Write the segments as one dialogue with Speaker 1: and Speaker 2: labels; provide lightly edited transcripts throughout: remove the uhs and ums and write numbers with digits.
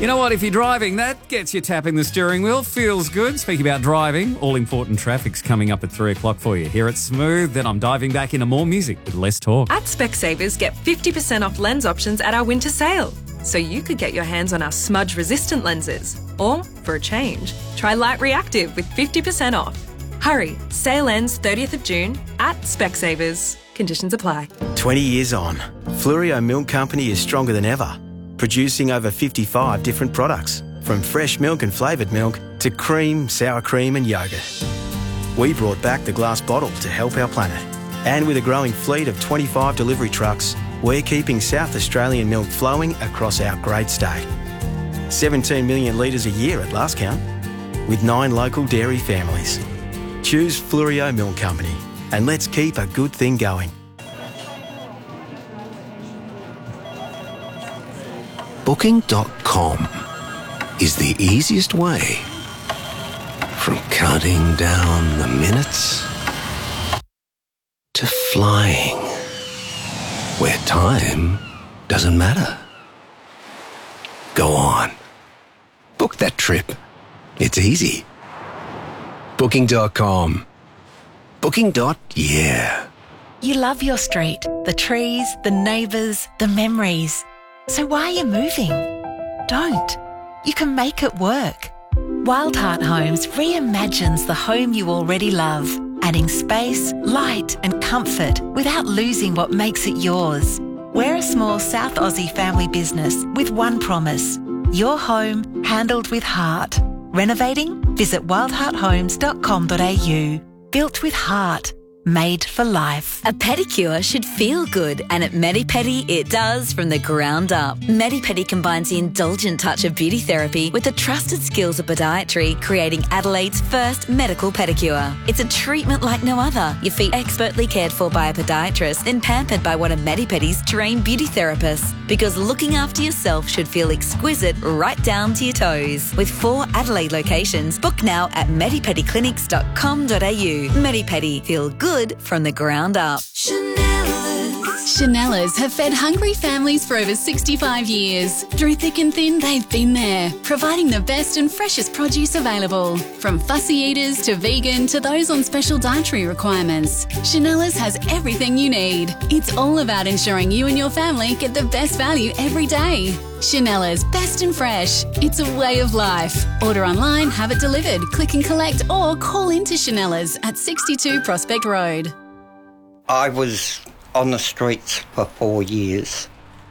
Speaker 1: You know what? If you're driving, that gets you tapping the steering wheel. Feels good. Speaking about driving, all important traffic's coming up at 3 o'clock for you. Here at Smooth, then I'm diving back into more music with less talk.
Speaker 2: At Specsavers, get 50% off lens options at our winter sale. So you could get your hands on our smudge-resistant lenses. Or, for a change, try Light Reactive with 50% off. Hurry, sale ends 30th of June at Specsavers. Conditions apply.
Speaker 3: 20 years on, Fluorio Milk Company is stronger than ever, producing over 55 different products, from fresh milk and flavoured milk to cream, sour cream and yoghurt. We brought back the glass bottle to help our planet. And with a growing fleet of 25 delivery trucks, we're keeping South Australian milk flowing across our great state. 17 million litres a year at last count, with 9 local dairy families. Choose Fluorio Milk Company, and let's keep a good thing going.
Speaker 4: Booking.com is the easiest way from counting down the minutes to flying where time doesn't matter. Go on. Book that trip. It's easy. Booking.com. Booking.yeah.
Speaker 5: You love your street, the trees, the neighbours, the memories. So why are you moving? Don't. You can make it work. Wild Heart Homes reimagines the home you already love, adding space, light and comfort without losing what makes it yours. We're a small South Aussie family business with one promise: your home handled with heart. Renovating? Visit wildhearthomes.com.au. Built with heart. Made for life.
Speaker 6: A pedicure should feel good, and at Medipedi it does from the ground up. Medipedi combines the indulgent touch of beauty therapy with the trusted skills of podiatry, creating Adelaide's first medical pedicure. It's a treatment like no other. Your feet expertly cared for by a podiatrist, then pampered by one of Medipedi's trained beauty therapists. Because looking after yourself should feel exquisite right down to your toes. With 4 Adelaide locations, book now at medipediclinics.com.au. Medipedi, feel good from the ground up.
Speaker 7: Chanellas have fed hungry families for over 65 years. Through thick and thin, they've been there, providing the best and freshest produce available. From fussy eaters to vegan to those on special dietary requirements, Chanellas has everything you need. It's all about ensuring you and your family get the best value every day. Chanellas, best and fresh. It's a way of life. Order online, have it delivered, click and collect, or call into Chanellas at 62 Prospect Road.
Speaker 8: I was on the streets for 4 years.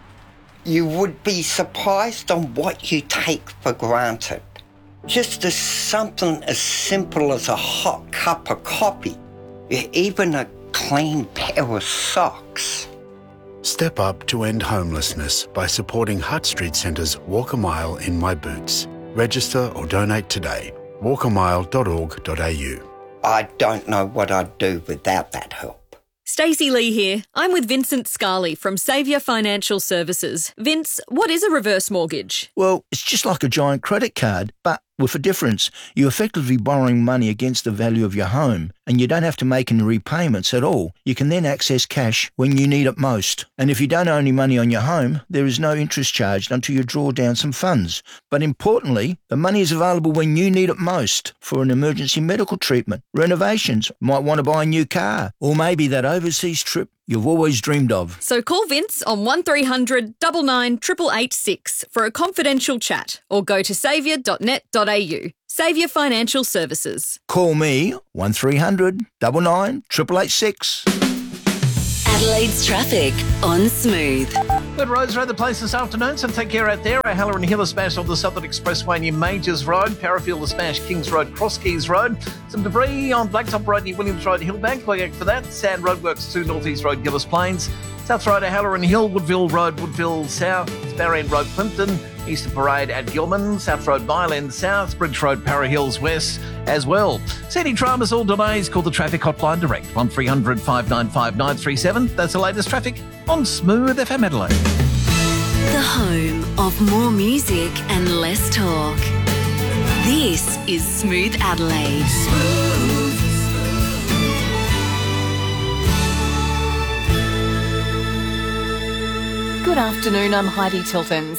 Speaker 8: You would be surprised on what you take for granted. Just as something as simple as a hot cup of coffee, even a clean pair of socks.
Speaker 9: Step up to end homelessness by supporting Hutt Street Centre's Walk a Mile in My Boots. Register or donate today. walkamile.org.au.
Speaker 8: I don't know what I'd do without that help.
Speaker 10: Stacey Lee here. I'm with Vincent Scarley from Saviour Financial Services. Vince, what is a reverse mortgage?
Speaker 11: Well, it's just like a giant credit card, but with a difference. You're effectively borrowing money against the value of your home, and you don't have to make any repayments at all. You can then access cash when you need it most. And if you don't owe any money on your home, there is no interest charged until you draw down some funds. But importantly, the money is available when you need it most for an emergency medical treatment, renovations, might want to buy a new car, or maybe that overseas trip you've always dreamed of.
Speaker 10: So call Vince on 1300 99 886 for a confidential chat, or go to saviour.net.au. Saviour Financial Services.
Speaker 11: Call me 1300 99 886.
Speaker 6: Adelaide's traffic on Smooth.
Speaker 12: Good roads around the place this afternoon, so take care out there. A Halloran Hill is smashed off the Southern Expressway near Majors Road. Parafield is smashed Kings Road, Cross Keys Road. Some debris on Blacktop Road near Williams Road, Hillbank. Look out for that. Sand Roadworks to North East Road, Gillis Plains. South Road, Halloran Hill, Woodville Road, Woodville South. Sparrow End Road, Plimpton. Eastern Parade at Gilman. South Road, Mile End South. Bridge Road, Para Hills West as well. See any dramas or delays, call the traffic hotline direct. 1300 595 937. That's the latest traffic on Smooth FM Adelaide.
Speaker 6: The home of more music and less talk. This is Smooth Adelaide.
Speaker 13: Good afternoon, I'm Heidi Tiltons.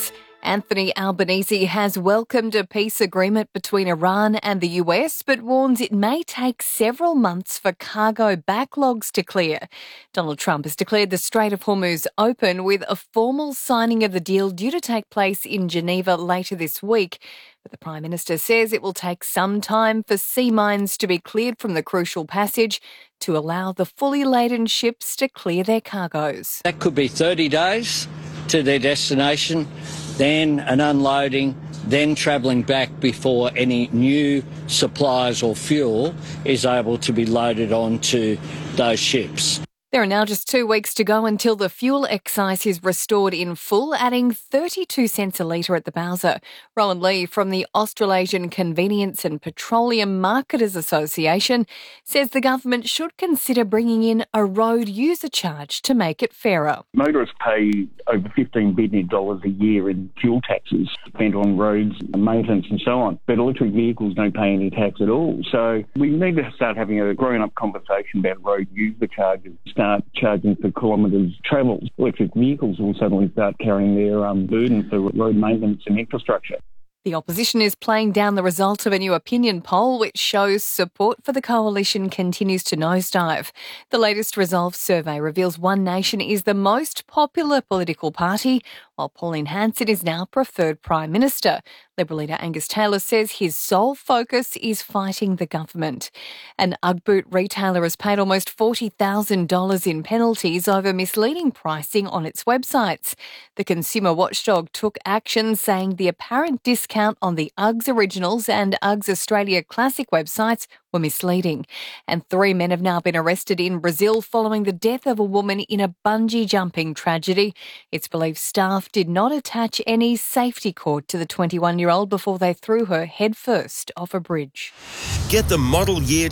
Speaker 13: Anthony Albanese has welcomed a peace agreement between Iran and the US, but warns it may take several months for cargo backlogs to clear. Donald Trump has declared the Strait of Hormuz open, with a formal signing of the deal due to take place in Geneva later this week. But the Prime Minister says it will take some time for sea mines to be cleared from the crucial passage to allow the fully laden ships to clear their cargoes.
Speaker 14: That could be 30 days to their destination, then an unloading, then travelling back before any new supplies or fuel is able to be loaded onto those ships.
Speaker 13: There are now just 2 weeks to go until the fuel excise is restored in full, adding 32 cents a litre at the Bowser. Rowan Lee from the Australasian Convenience and Petroleum Marketers Association says the government should consider bringing in a road user charge to make it fairer.
Speaker 15: Motorists pay over $15 billion a year in fuel taxes spent on roads, maintenance and so on. But electric vehicles don't pay any tax at all. So we need to start having a grown-up conversation about road user charges. Start charging for kilometres travelled. Electric vehicles will suddenly start carrying their burden for road maintenance and infrastructure.
Speaker 13: The opposition is playing down the result of a new opinion poll which shows support for the coalition continues to nosedive. The latest Resolve survey reveals One Nation is the most popular political party, while Pauline Hanson is now preferred Prime Minister. Liberal leader Angus Taylor says his sole focus is fighting the government. An Ugg boot retailer has paid almost $40,000 in penalties over misleading pricing on its websites. The consumer watchdog took action, saying the apparent discount on the Uggs Originals and Uggs Australia Classic websites were misleading. And 3 men have now been arrested in Brazil following the death of a woman in a bungee jumping tragedy. It's believed staff did not attach any safety cord to the 21-year-old before they threw her headfirst off a bridge.
Speaker 16: Get the model year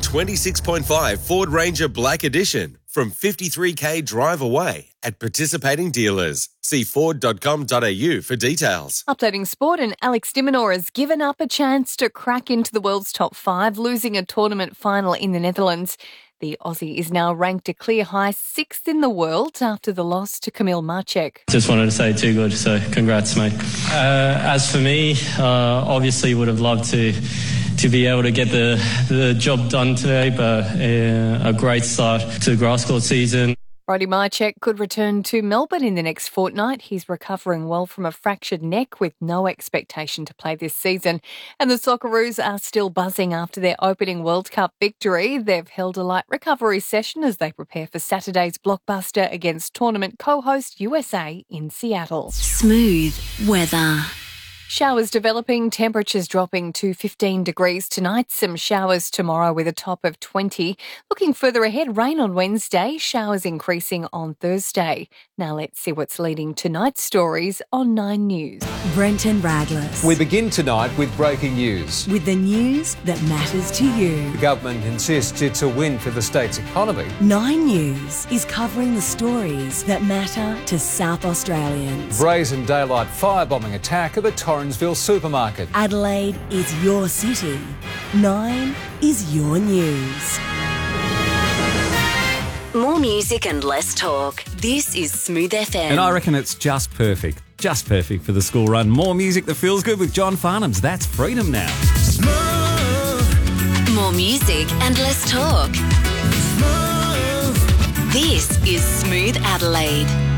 Speaker 16: 26.5 Ford Ranger Black Edition from $53,000 drive away at participating dealers. See Ford.com.au for details.
Speaker 13: Updating sport, and Alex de Minaur has given up a chance to crack into the world's top 5, losing a tournament final in the Netherlands. The Aussie is now ranked a clear high 6th in the world after the loss to Kamil Marcek.
Speaker 17: Just wanted to say too good, so congrats, mate. As for me, obviously would have loved to be able to get the job done today, but a great start to the grass court season.
Speaker 13: Brody Marcek could return to Melbourne in the next fortnight. He's recovering well from a fractured neck with no expectation to play this season. And the Socceroos are still buzzing after their opening World Cup victory. They've held a light recovery session as they prepare for Saturday's blockbuster against tournament co-host USA in Seattle.
Speaker 6: Smooth weather.
Speaker 13: Showers developing, temperatures dropping to 15 degrees tonight. Some showers tomorrow with a top of 20. Looking further ahead, rain on Wednesday, showers increasing on Thursday. Now let's see what's leading tonight's stories on 9 News.
Speaker 18: Brenton Radless.
Speaker 19: We begin tonight with breaking news.
Speaker 18: With the news that matters to you.
Speaker 19: The government insists it's a win for the state's economy.
Speaker 18: 9 News is covering the stories that matter to South Australians.
Speaker 19: Brazen daylight firebombing attack at the Torrensville supermarket.
Speaker 18: Adelaide is your city. 9 is your news.
Speaker 6: More music and less talk. This is Smooth FM.
Speaker 1: And I reckon it's just perfect. Just perfect for the school run. More music that feels good with John Farnham's That's Freedom Now.
Speaker 6: Smooth. More music and less talk. Smooth. This is Smooth Adelaide.